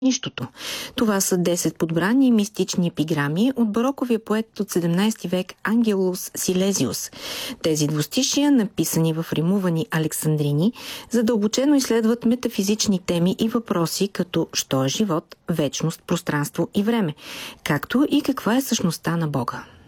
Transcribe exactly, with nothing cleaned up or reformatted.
нищото. Това са десет подбрани мистични епиграми от бароковия поет от седемнайсети век Ангелус Силезиус. Тези двустишия, написани в римувани александрини, задълбочено изследват метафизични теми и въпроси като що е живот, вечност, пространство и време, както и каква е същността на Бога.